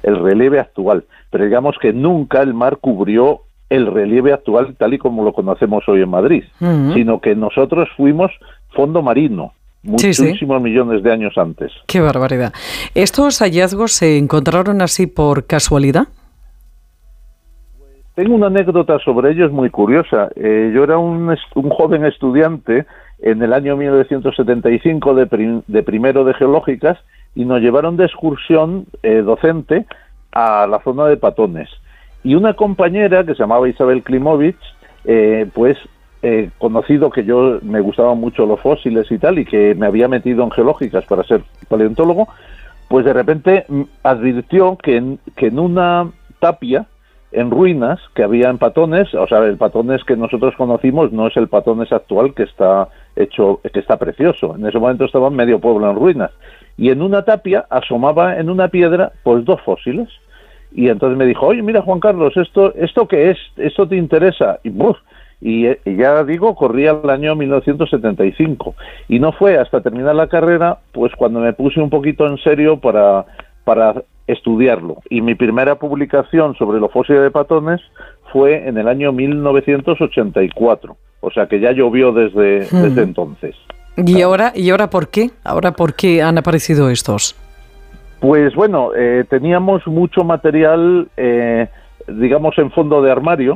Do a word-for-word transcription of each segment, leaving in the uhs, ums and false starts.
el relieve actual, pero digamos que nunca el mar cubrió el relieve actual tal y como lo conocemos hoy en Madrid, uh-huh. sino que nosotros fuimos fondo marino, muchísimos sí, sí. millones de años antes. ¡Qué barbaridad! ¿Estos hallazgos se encontraron así por casualidad? Tengo una anécdota sobre ellos muy curiosa. Eh, yo era un, un joven estudiante en el año mil novecientos setenta y cinco de, prim, de primero de geológicas y nos llevaron de excursión eh, docente a la zona de Patones. Y una compañera que se llamaba Isabel Klimovich, eh, pues eh, conocido que yo me gustaban mucho los fósiles y tal, y que me había metido en geológicas para ser paleontólogo, pues de repente advirtió que en, que en una tapia en ruinas que había en Patones, o sea, el Patones que nosotros conocimos no es el Patones actual que está hecho, que está precioso. En ese momento estaba medio pueblo en ruinas. Y en una tapia asomaba en una piedra pues dos fósiles. Y entonces me dijo, oye, mira Juan Carlos, ¿esto esto qué es? ¿Esto te interesa? Y, ¡buf! y, y ya digo, corría el año mil novecientos setenta y cinco. Y no fue hasta terminar la carrera, pues cuando me puse un poquito en serio para, para estudiarlo. Y mi primera publicación sobre los fósiles de Patones fue en el año mil novecientos ochenta y cuatro. O sea que ya llovió desde, hmm. desde entonces. ¿Y ahora, ¿Y ahora por qué? ¿Ahora por qué han aparecido estos? Pues bueno, eh, teníamos mucho material, eh, digamos, en fondo de armario,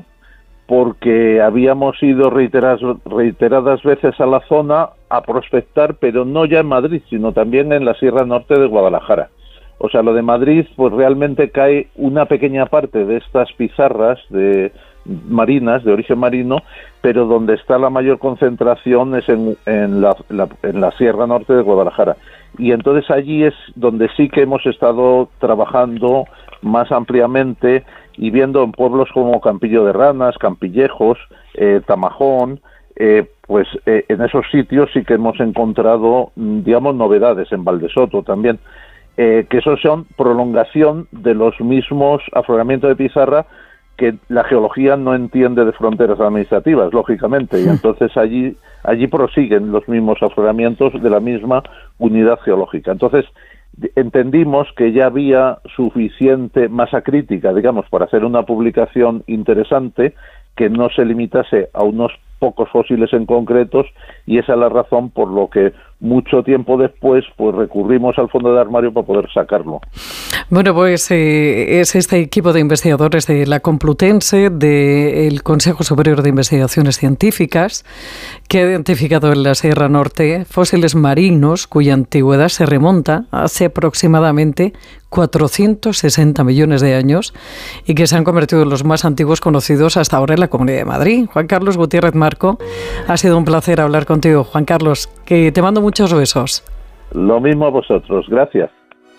porque habíamos ido reiteradas, reiteradas veces a la zona a prospectar, pero no ya en Madrid, sino también en la Sierra Norte de Guadalajara. O sea, lo de Madrid, pues realmente cae una pequeña parte de estas pizarras de marinas, de origen marino, pero donde está la mayor concentración es en, en, la, la, en la Sierra Norte de Guadalajara. Y entonces allí es donde sí que hemos estado trabajando más ampliamente y viendo en pueblos como Campillo de Ranas, Campillejos, eh, Tamajón, eh, pues eh, en esos sitios sí que hemos encontrado, digamos, novedades, en Valdesoto también, eh, que esos son prolongación de los mismos afloramientos de pizarra que la geología no entiende de fronteras administrativas, lógicamente, y entonces allí allí prosiguen los mismos afloramientos de la misma unidad geológica. Entonces entendimos que ya había suficiente masa crítica, digamos, para hacer una publicación interesante que no se limitase a unos pocos fósiles en concretos, y esa es la razón por lo que mucho tiempo después pues recurrimos al fondo de armario para poder sacarlo. Bueno, pues eh, es este equipo de investigadores de la Complutense, del Consejo Superior de Investigaciones Científicas, que ha identificado en la Sierra Norte fósiles marinos cuya antigüedad se remonta hace aproximadamente cuatrocientos sesenta millones de años y que se han convertido en los más antiguos conocidos hasta ahora en la Comunidad de Madrid. Juan Carlos Gutiérrez Marco, ha sido un placer hablar contigo. Juan Carlos, que te mando muchos besos. Lo mismo a vosotros, gracias.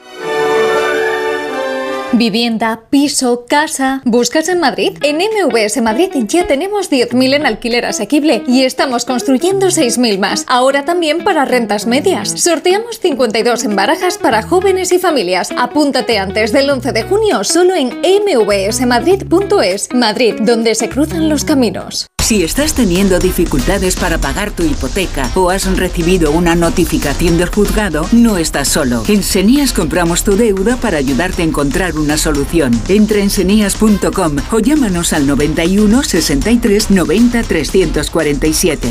Vivienda, piso, casa. ¿Buscas en Madrid? En M V S Madrid ya tenemos diez mil en alquiler asequible y estamos construyendo seis mil más. Ahora también para rentas medias. Sorteamos cincuenta y dos en barajas para jóvenes y familias. Apúntate antes del once de junio solo en eme ve ese madrid punto es. Madrid, donde se cruzan los caminos. Si estás teniendo dificultades para pagar tu hipoteca o has recibido una notificación del juzgado, no estás solo. En Senías compramos tu deuda para ayudarte a encontrar una solución. Entra en senías punto com o llámanos al noventa y uno, sesenta y tres, noventa, trescientos cuarenta y siete.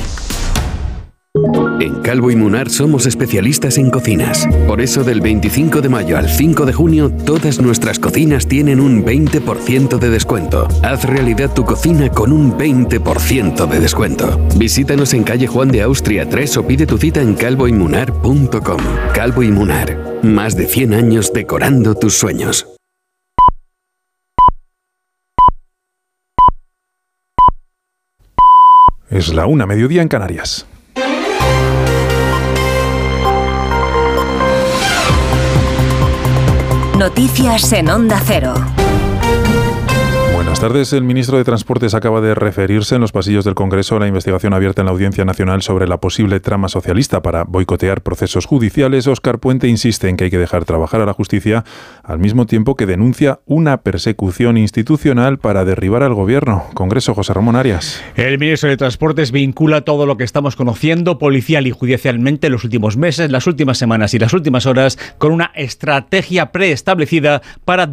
En Calvo y Munar somos especialistas en cocinas. Por eso del veinticinco de mayo al cinco de junio, todas nuestras cocinas tienen un veinte por ciento de descuento. Haz realidad tu cocina con un veinte por ciento de descuento. Visítanos en calle Juan de Austria tres o pide tu cita en calvo y munar punto com. Calvo y Munar, más de cien años decorando tus sueños. Es la una, mediodía en Canarias. Noticias en Onda Cero. Buenas tardes. El ministro de Transportes acaba de referirse en los pasillos del Congreso a la investigación abierta en la Audiencia Nacional sobre la posible trama socialista para boicotear procesos judiciales. Óscar Puente insiste en que hay que dejar trabajar a la justicia, al mismo tiempo que denuncia una persecución institucional para derribar al gobierno. Congreso, José Ramón Arias. El ministro de Transportes vincula todo lo que estamos conociendo policial y judicialmente en los últimos meses, las últimas semanas y las últimas horas con una estrategia preestablecida para